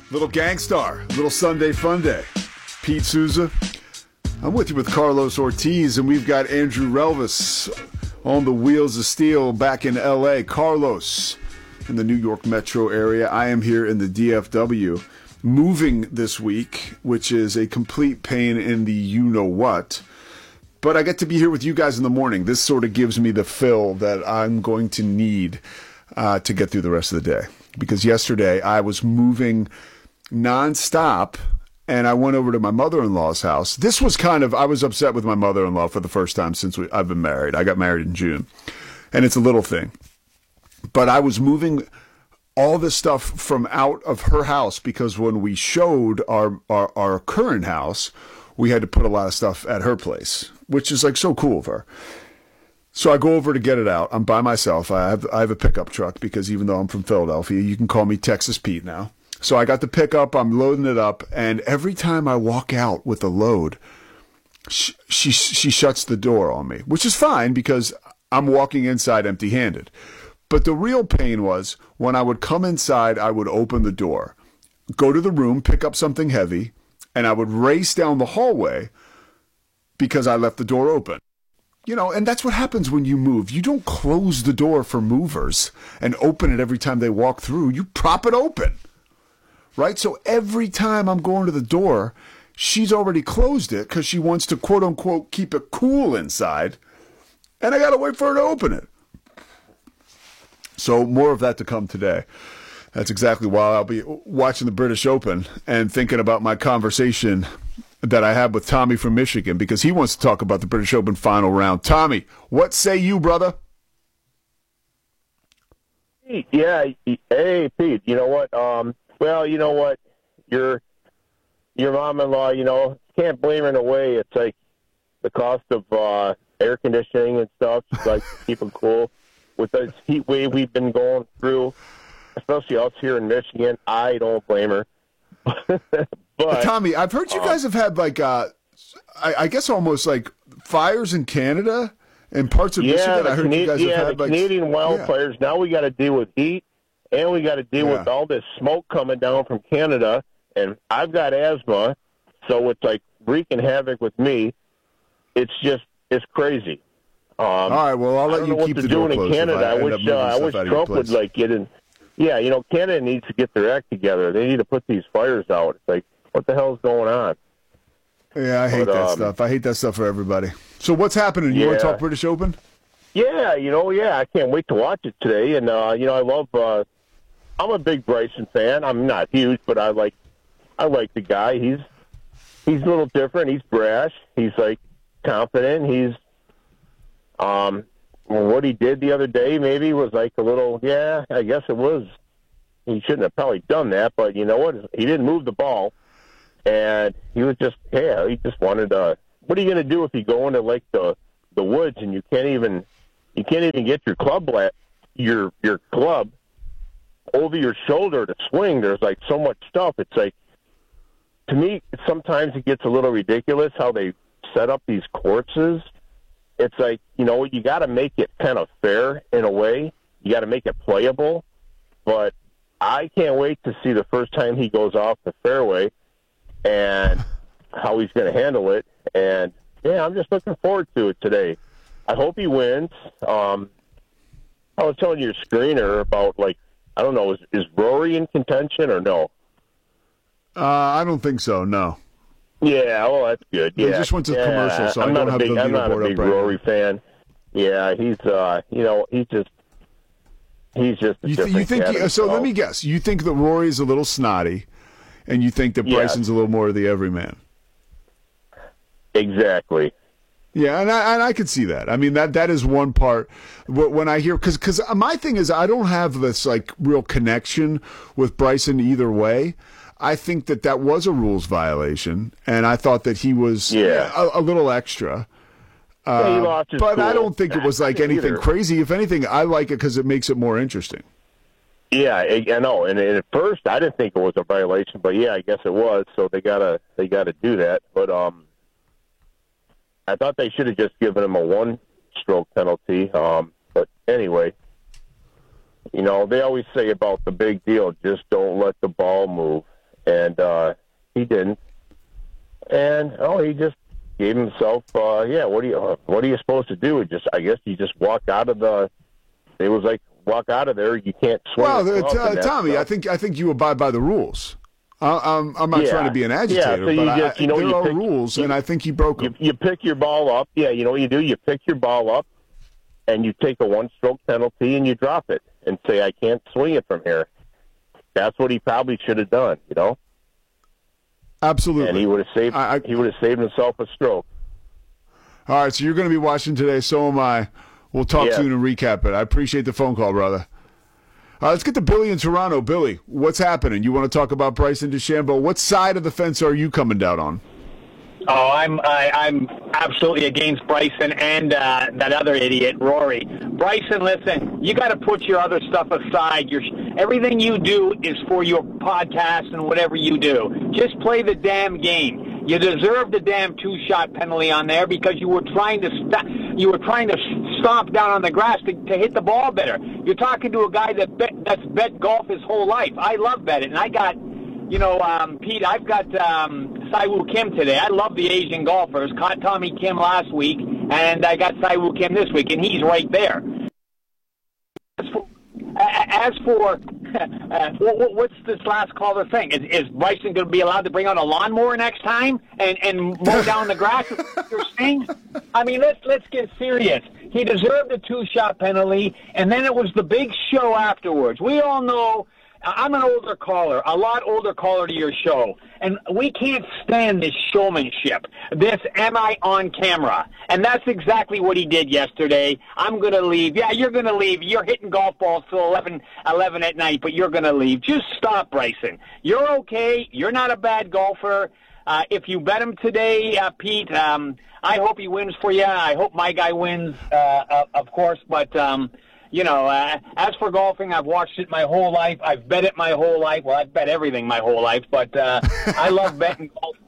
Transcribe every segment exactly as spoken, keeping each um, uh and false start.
Little Gangstar, little Sunday Fun Day. Pete Souza. I'm with you with Carlos Ortiz, and we've got Andrew Relvis on the wheels of steel back in L A. Carlos in the New York metro area. I am here in the D F W, moving this week, which is a complete pain in the you-know-what. But I get to be here with you guys in the morning. This sort of gives me the fill that I'm going to need uh, to get through the rest of the day. Because yesterday I was moving nonstop, and I went over to my mother-in-law's house. This was kind of, I was upset with my mother-in-law for the first time since we, I've been married. I got married in June, and it's a little thing. But I was moving all this stuff from out of her house because when we showed our, our, our current house, we had to put a lot of stuff at her place, which is like so cool of her. So I go over to get it out. I'm by myself. I have I have a pickup truck because even though I'm from Philadelphia, you can call me Texas Pete now. So I got the pickup. I'm loading it up, and every time I walk out with a load, she, she she shuts the door on me, which is fine because I'm walking inside empty-handed. But the real pain was when I would come inside, I would open the door, go to the room, pick up something heavy, and I would race down the hallway because I left the door open. You know, and that's what happens when you move. You don't close the door for movers and open it every time they walk through. You prop it open. Right? So every time I'm going to the door, she's already closed it because she wants to, quote unquote, keep it cool inside. And I got to wait for her to open it. So more of that to come today. That's exactly why I'll be watching the British Open and thinking about my conversation that I had with Tommy from Michigan because he wants to talk about the British Open final round. Tommy, what say you, brother? Yeah. Hey, Pete, you know what? Um, Well, you know what, your your mom-in-law, you know, can't blame her in a way. It's like the cost of uh, air conditioning and stuff. She's like keep it cool with this heat wave we've been going through, especially us here in Michigan. I don't blame her. But Tommy, I've heard you guys have had like, uh, I, I guess almost like fires in Canada and parts of yeah, Michigan. I heard Canadian, you guys yeah, have had the like Canadian wildfires. Yeah. Now we got to deal with heat. And we got to deal yeah. with all this smoke coming down from Canada, and I've got asthma, so it's like wreaking havoc with me. It's just, it's crazy. Um, all right, well, I'll let you keep the door closed. I don't know what they're doing in Canada. I, I wish, uh, I wish Trump would like get in. Yeah, you know, Canada needs to get their act together. They need to put these fires out. It's like, what the hell's going on? Yeah, I hate but, that um, stuff. I hate that stuff for everybody. So what's happening? You yeah. want to talk British Open? Yeah, you know, yeah, I can't wait to watch it today. And, uh, you know, I love uh, – I'm a big Bryson fan. I'm not huge, but I like I like the guy. He's he's a little different. He's brash. He's like confident. He's um what he did the other day maybe was like a little yeah, I guess it was. He shouldn't have probably done that, but you know what? He didn't move the ball, and he was just yeah. He just wanted to. What are you going to do if you go into like the the woods and you can't even you can't even get your club your your club over your shoulder to swing? There's like so much stuff. It's like, to me, sometimes it gets a little ridiculous how they set up these courses. It's like, you know, you got to make it kind of fair in a way. You got to make it playable. But I can't wait to see the first time he goes off the fairway and how he's going to handle it. And, yeah, I'm just looking forward to it today. I hope he wins. Um, I was telling your screener about, like, I don't know, is, is Rory in contention or no? Uh, I don't think so, no. Yeah, well, that's good. Yeah, he just went to yeah. commercial, so I'm I not don't a have big, the I'm not a big right Rory now. fan. Yeah, he's, uh, you know, he's just, he's just a you, th- different you think? cat You, so himself. let me guess. You think that Rory's a little snotty, and you think that Bryson's yes. a little more of the everyman. Exactly. Yeah, and I and I could see that. I mean, that that is one part when I hear because because my thing is I don't have this like real connection with Bryson either way. I think that that was a rules violation, and I thought that he was yeah. a, a little extra. Uh, yeah, he lost his but cool. I don't think it was like anything either. crazy. If anything, I like it because it makes it more interesting. Yeah, I, I know. And, and at first, I didn't think it was a violation, but yeah, I guess it was. So they gotta they gotta do that. But um. I thought they should have just given him a one-stroke penalty. Um, but anyway, you know, they always say about the big deal, just don't let the ball move. and uh, he didn't. And oh, he just gave himself. Uh, yeah, what do you what are you supposed to do? Just I guess you just walk out of the. It was like walk out of there. You can't swing. Well, the uh, Tommy, stuff. I think I think you abide by the rules. I, I'm I'm not yeah. trying to be an agitator, yeah, so you but just, I, you know, there you are pick, rules, you, and I think he broke them. You, you pick your ball up. Yeah, you know what you do? You pick your ball up, and you take a one-stroke penalty, and you drop it, and say, I can't swing it from here. That's what he probably should have done, you know? Absolutely. And he would have saved I, I, he would have saved himself a stroke. All right, so you're going to be watching today, so am I. We'll talk yeah. soon and recap it. I appreciate the phone call, brother. Uh, let's get to Billy in Toronto. Billy, what's happening? You want to talk about Bryson DeChambeau? What side of the fence are you coming down on? Oh, I'm I, I'm absolutely against Bryson and uh, that other idiot, Rory. Bryson, listen, you got to put your other stuff aside. Your everything you do is for your podcast and whatever you do. Just play the damn game. You deserve the damn two-shot penalty on there because you were trying to st- you were trying to stomp down on the grass to, to hit the ball better. You're talking to a guy that bet, that's bet golf his whole life. I love betting, and I got, you know, um, Pete, I've got um, Sai-Woo Kim today. I love the Asian golfers. Caught Tommy Kim last week, and I got Sai-Woo Kim this week, and he's right there. As for, as for uh, what's this last caller thing? Is, is Bryson going to be allowed to bring out a lawnmower next time and, and mow down the grass? Is what you're saying? I mean, let's let's get serious. He deserved a two-shot penalty, and then it was the big show afterwards. We all know. I'm an older caller, a lot older caller to your show, and we can't stand this showmanship, this am I on camera, and that's exactly what he did yesterday. I'm going to leave. Yeah, you're going to leave. You're hitting golf balls till eleven, eleven at night, but you're going to leave. Just stop, Bryson. You're okay. You're not a bad golfer. Uh, if you bet him today, uh, Pete, um, I hope he wins for you. I hope my guy wins, uh, uh, of course, but... Um, You know, uh, as for golfing, I've watched it my whole life. I've bet it my whole life. Well, I've bet everything my whole life, but uh, I love betting golf.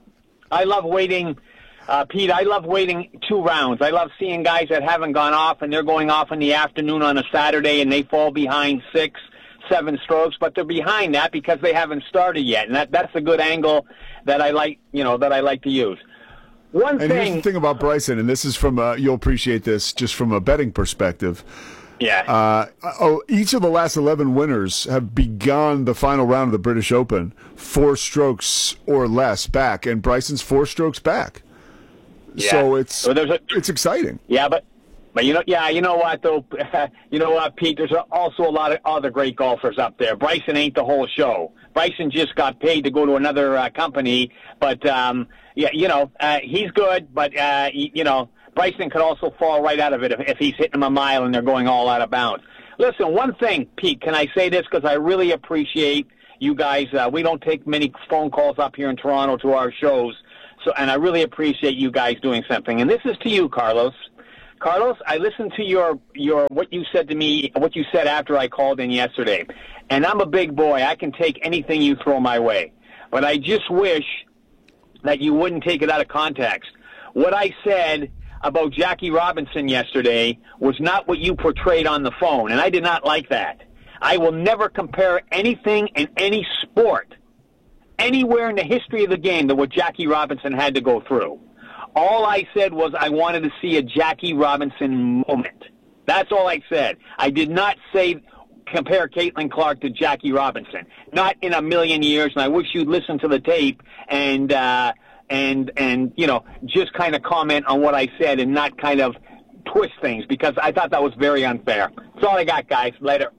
I love waiting, uh, Pete, I love waiting two rounds. I love seeing guys that haven't gone off, and they're going off in the afternoon on a Saturday, and they fall behind six, seven strokes, but they're behind that because they haven't started yet, and that, that's a good angle that I like, you know, that I like to use. One and thing, here's the thing about Bryson, and this is from, uh, you'll appreciate this, just from a betting perspective. Yeah. Uh, oh, each of the last eleven winners have begun the final round of the British Open four strokes or less back, and Bryson's four strokes back. Yeah. So it's well, there's a, it's exciting. Yeah, but but you know, yeah, you know what though, you know what, Pete? There's also a lot of other great golfers up there. Bryson ain't the whole show. Bryson just got paid to go to another uh, company, but um, yeah, you know, uh, he's good, but uh, you know. Bryson could also fall right out of it if, if he's hitting them a mile and they're going all out of bounds. Listen, one thing, Pete, can I say this? Because I really appreciate you guys. Uh, we don't take many phone calls up here in Toronto to our shows, so and I really appreciate you guys doing something. And this is to you, Carlos. Carlos, I listened to your, your what you said to me, what you said after I called in yesterday. And I'm a big boy. I can take anything you throw my way. But I just wish that you wouldn't take it out of context. What I said about Jackie Robinson yesterday was not what you portrayed on the phone, and I did not like that. I will never compare anything in any sport, anywhere in the history of the game, to what Jackie Robinson had to go through. All I said was I wanted to see a Jackie Robinson moment. That's all I said. I did not say compare Caitlin Clark to Jackie Robinson. Not in a million years, and I wish you'd listen to the tape and uh and, and you know, just kind of comment on what I said and not kind of twist things, because I thought that was very unfair. That's all I got, guys. Later.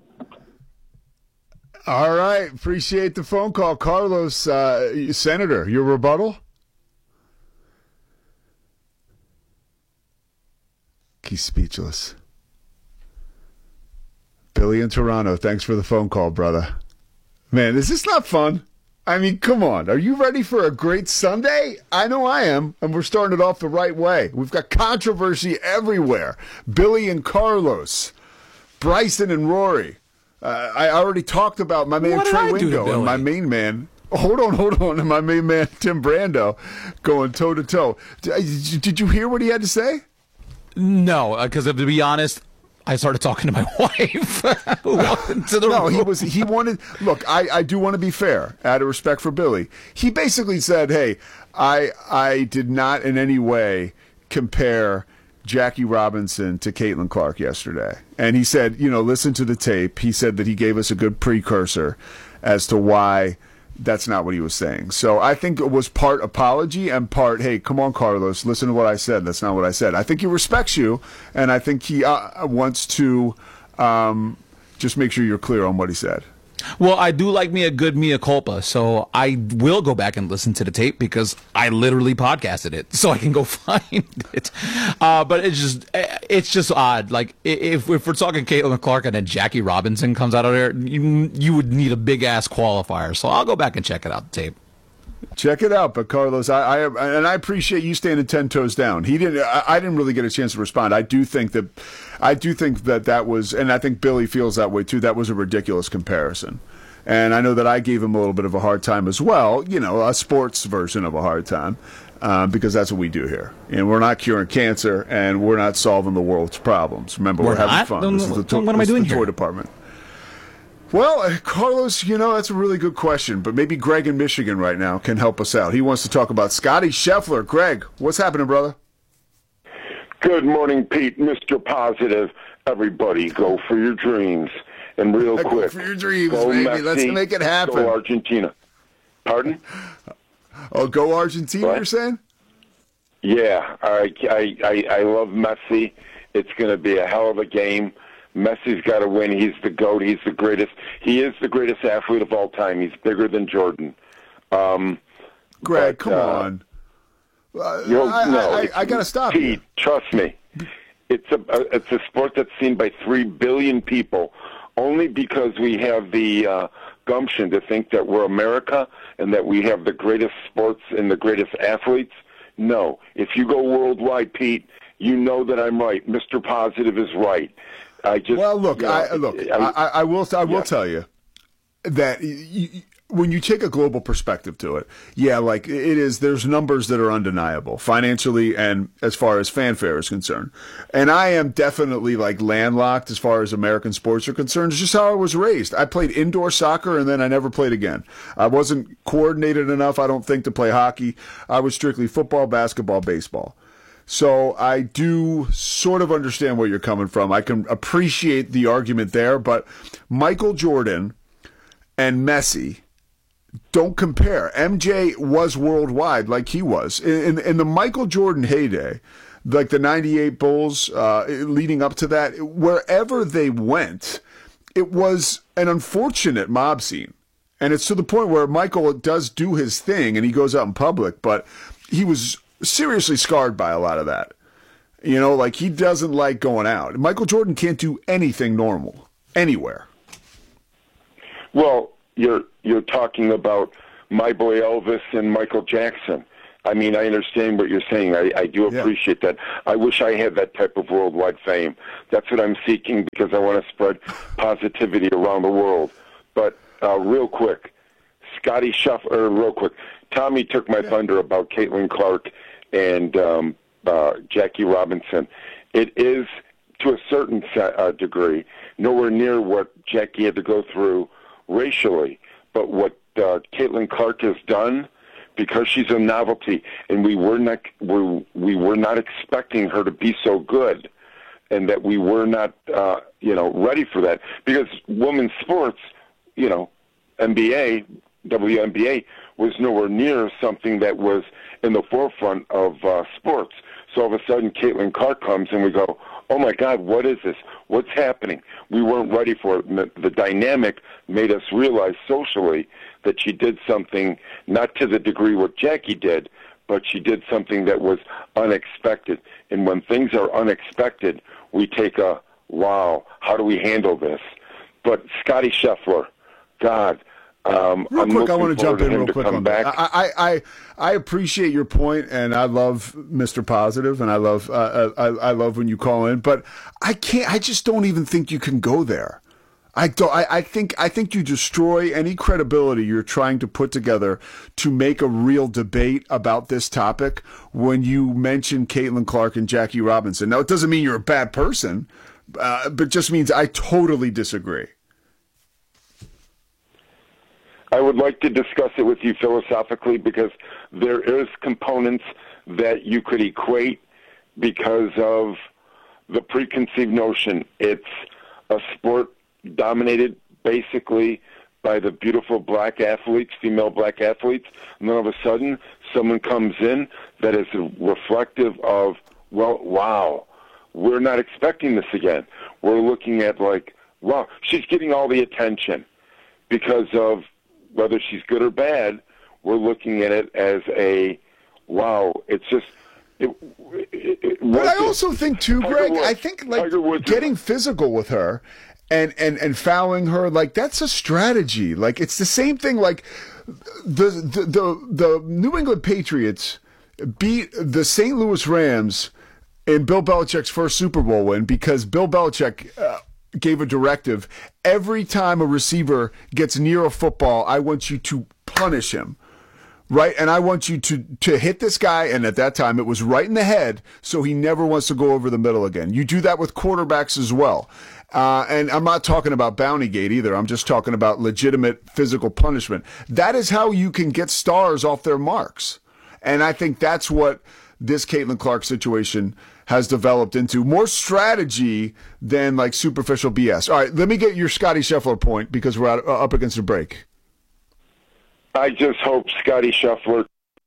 All right. Appreciate the phone call. Carlos, uh, Senator, your rebuttal? He's speechless. Billy in Toronto, thanks for the phone call, brother. Man, is this not fun? I mean, come on. Are you ready for a great Sunday? I know I am, and we're starting it off the right way. We've got controversy everywhere. Billy and Carlos, Bryson and Rory. Uh, I already talked about my man What did Trey I do to Wingo and my Billy? main man. Hold on, hold on. And my main man, Tim Brando, going toe-to-toe. Did, did you hear what he had to say? No, because to be honest, I started talking to my wife who walked into the No, room. he was. He wanted. Look, I, I do want to be fair, out of respect for Billy. He basically said, "Hey, I I did not in any way compare Jackie Robinson to Caitlin Clark yesterday." And he said, you know, listen to the tape. He said that he gave us a good precursor as to why that's not what he was saying. So I think it was part apology and part, hey, come on, Carlos, listen to what I said. That's not what I said. I think he respects you, and I think he uh, wants to um, just make sure you're clear on what he said. Well, I do like me a good mea culpa, so I will go back and listen to the tape because I literally podcasted it, so I can go find it. Uh, but it's just, it's just odd. Like if, if we're talking Caitlin Clark and then Jackie Robinson comes out of there, you, you would need a big ass qualifier. So I'll go back and check it out. The tape. Check it out, but Carlos, I, I and I appreciate you standing ten toes down. He didn't. I, I didn't really get a chance to respond. I do think that, I do think that that was, and I think Billy feels that way too. That was a ridiculous comparison, and I know that I gave him a little bit of a hard time as well. You know, a sports version of a hard time, um, because that's what we do here, and we're not curing cancer, and we're not solving the world's problems. Remember, we're, We're having not? fun. Then This is the to- what am I this is doing the here? toy department. Well, uh, Carlos, you know, that's a really good question, but maybe Greg in Michigan right now can help us out. He wants to talk about Scotty Scheffler. Greg, what's happening, brother? Good morning, Pete. Mister Positive. Everybody, go for your dreams. And real Go quick, for your dreams, go baby. Messi, Let's make it happen. Go Argentina. Pardon? Oh, go Argentina, What? you're saying? Yeah, I, I, I, I love Messi. It's going to be a hell of a game. Messi's got to win. He's the GOAT. He's the greatest. He is the greatest athlete of all time. He's bigger than Jordan. Um, Greg, but, come uh, on. Uh, You'll, I, no, I, I, it's- I got to stop Pete, you. trust me. It's a, a it's a sport that's seen by three billion people, only because we have the uh, gumption to think that we're America and that we have the greatest sports and the greatest athletes. No, if you go worldwide, Pete, you know that I'm right. Mister Positive is right. I just Well, look, you know, I, look, I, I, I will, I will Yeah. tell you that y y when you take a global perspective to it, yeah, like it is, there's numbers that are undeniable financially and as far as fanfare is concerned. And I am definitely like landlocked as far as American sports are concerned. It's just how I was raised. I played indoor soccer and then I never played again. I wasn't coordinated enough, I don't think, to play hockey. I was strictly football, basketball, baseball. So I do sort of understand where you're coming from. I can appreciate the argument there, but Michael Jordan and Messi don't compare. M J was worldwide like he was. In, in, in the Michael Jordan heyday, like the ninety-eight Bulls, uh, leading up to that, wherever they went, it was an unfortunate mob scene. And it's to the point where Michael does do his thing and he goes out in public, but he was seriously scarred by a lot of that. You know, like he doesn't like going out. Michael Jordan can't do anything normal anywhere. Well, you're you're talking about my boy Elvis and Michael Jackson. I mean, I understand what you're saying. I, I do Yeah. appreciate that. I wish I had that type of worldwide fame. That's what I'm seeking because I want to spread positivity around the world. But uh, real quick, Scotty Scheffler, real quick, Tommy took my thunder about Caitlin Clark and um, uh, Jackie Robinson. It is, to a certain se- uh, degree, nowhere near what Jackie had to go through racially. But what uh, Caitlin Clark has done, because she's a novelty, and we were not we, we were not expecting her to be so good, and that we were not uh, you know ready for that, because women's sports, you know, N B A, W N B A was nowhere near something that was in the forefront of uh, sports. So all of a sudden, Caitlin Clark comes, and we go, oh my God, what is this? What's happening? We weren't ready for it. And the, the dynamic made us realize socially that she did something, not to the degree what Jackie did, but she did something that was unexpected. And when things are unexpected, we take a, wow, how do we handle this? But Scotty Scheffler, God, um, Real I'm quick, I looking want to jump forward in him real to quick come on back. that. I, I, I, I appreciate your point, and I love Mister Positive, and I love, uh, I, I love when you call in. But I can't. I just don't even think you can go there. I don't. I, I think. I think you destroy any credibility you're trying to put together to make a real debate about this topic when you mention Caitlin Clark and Jackie Robinson. Now, it doesn't mean you're a bad person, uh, but just means I totally disagree. I would like to discuss it with you philosophically because there is components that you could equate because of the preconceived notion. It's a sport dominated basically by the beautiful black athletes, female black athletes, and then all of a sudden someone comes in that is reflective of, well, wow, we're not expecting this again. We're looking at like, wow, she's getting all the attention because of whether she's good or bad. We're looking at it as a, wow, it's just, It, it, it but I also think too, Greg, Woods, I think like Woods, getting physical with her and, and, and fouling her, like that's a strategy. Like it's the same thing. Like the, the, the, the New England Patriots beat the Saint Louis Rams in Bill Belichick's first Super Bowl win because Bill Belichick uh, gave a directive. Every time a receiver gets near a football, I want you to punish him. Right, and I want you to, to hit this guy, and at that time it was right in the head, so he never wants to go over the middle again. You do that with quarterbacks as well. Uh, and I'm not talking about Bountygate either. I'm just talking about legitimate physical punishment. That is how you can get stars off their marks. And I think that's what this Caitlin Clark situation has developed into. More strategy than like superficial B S. All right, let me get your Scotty Scheffler point because we're out, uh, up against the break. I just hope Scotty Scheffler,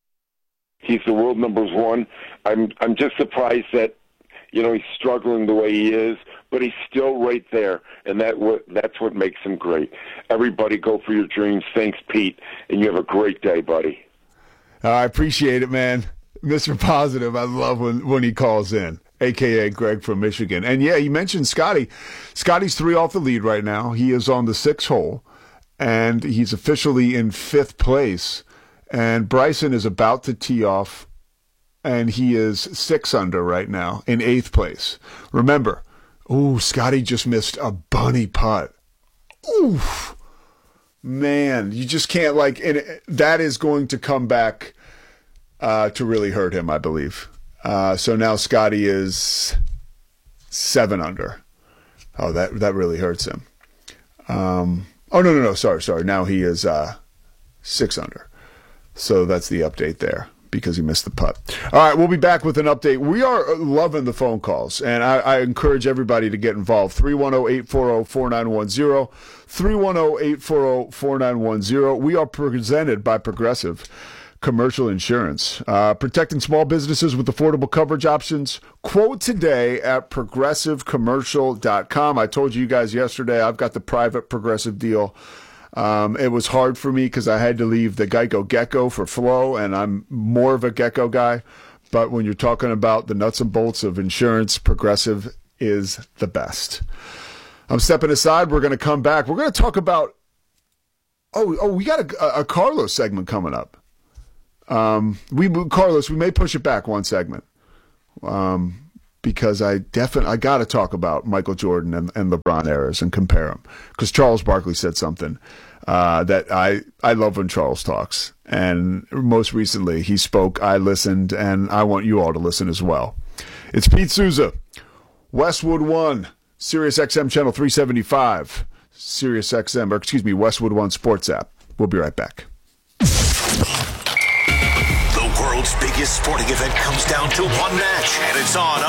he's the world number one. I'm I'm just surprised that, you know, he's struggling the way he is, but he's still right there, and that what that's what makes him great. Everybody go for your dreams. Thanks, Pete, and you have a great day, buddy. I appreciate it, man. Mister Positive, I love when, when he calls in, a k a. Greg from Michigan. And, yeah, you mentioned Scotty. Scotty's three off the lead right now. He is on the sixth hole. And he's officially in fifth place. And Bryson is about to tee off, and he is six under right now in eighth place. Remember, ooh, Scotty just missed a bunny putt. Oof. Man, you just can't, like, and that is going to come back uh, to really hurt him, I believe. Uh, so now Scotty is seven under. Oh, that, that really hurts him. Um... Oh, no, no, no. Sorry, sorry. Now he is uh, six under. So that's the update there because he missed the putt. All right, we'll be back with an update. We are loving the phone calls, and I, I encourage everybody to get involved. three one zero, eight four zero, four nine one zero. three one zero, eight four zero, four nine one zero. We are presented by Progressive Commercial Insurance, uh, protecting small businesses with affordable coverage options. Quote today at progressive commercial dot com. I told you guys yesterday I've got the private Progressive deal. Um, it was hard for me because I had to leave the Geico Gecko for Flo, and I'm more of a Gecko guy. But when you're talking about the nuts and bolts of insurance, Progressive is the best. I'm stepping aside. We're going to come back. We're going to talk about, oh, oh, we got a, a Carlos segment coming up. Um, we Carlos, we may push it back one segment, um, because I definitely I got to talk about Michael Jordan and, and LeBron eras and compare them. Because Charles Barkley said something uh, that I I love when Charles talks, and most recently he spoke. I listened, and I want you all to listen as well. It's Pete Souza, Westwood One, Sirius X M channel three seventy-five, Sirius X M, or excuse me, Westwood One Sports app. We'll be right back. The world's biggest sporting event comes down to one match, and it's on